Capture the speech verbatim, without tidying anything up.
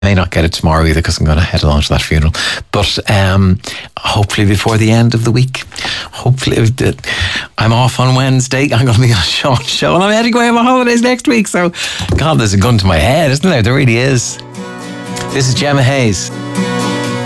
may not get it tomorrow either because I'm going to head along to that funeral. But um, hopefully before the end of the week. Hopefully, I'm off on Wednesday. I'm going to be on Sean's show, and I'm heading away on my holidays next week. So, God, there's a gun to my head, isn't there? There really is. This is Gemma Hayes.